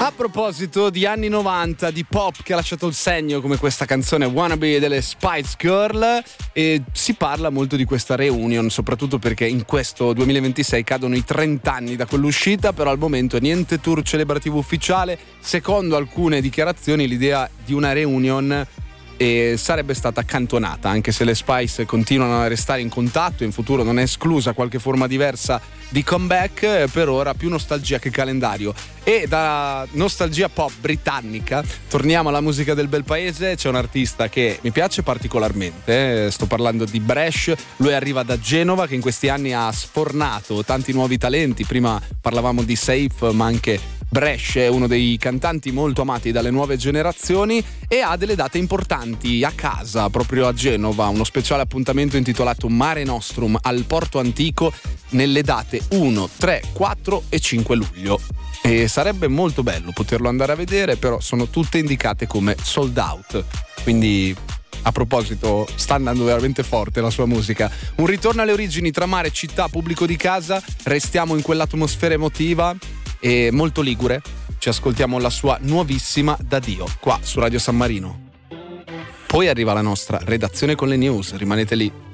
A proposito di anni 90, di pop che ha lasciato il segno come questa canzone Wannabe delle Spice Girl, e si parla molto di questa reunion, soprattutto perché in questo 2026 cadono i 30 anni da quell'uscita, però al momento niente tour celebrativo ufficiale. Secondo alcune dichiarazioni l'idea di una reunion sarebbe stata accantonata, anche se le Spice continuano a restare in contatto. In futuro non è esclusa qualche forma diversa di comeback. Per ora più nostalgia che calendario. E da nostalgia pop britannica torniamo alla musica del bel paese. C'è un artista che mi piace particolarmente, sto parlando di Bresh. Lui arriva da Genova, che in questi anni ha sfornato tanti nuovi talenti. Prima parlavamo di Safe, ma anche Bresh è uno dei cantanti molto amati dalle nuove generazioni e ha delle date importanti a casa, proprio a Genova. Uno speciale appuntamento intitolato Mare Nostrum al Porto Antico nelle date 1, 3, 4 e 5 luglio. E sarebbe molto bello poterlo andare a vedere, però sono tutte indicate come sold out. Quindi, a proposito, sta andando veramente forte la sua musica. Un ritorno alle origini tra mare, città, pubblico di casa. Restiamo in quell'atmosfera emotiva e molto ligure. Ci ascoltiamo la sua nuovissima Da Dio qua su Radio San Marino. Poi arriva la nostra redazione con le news, rimanete lì.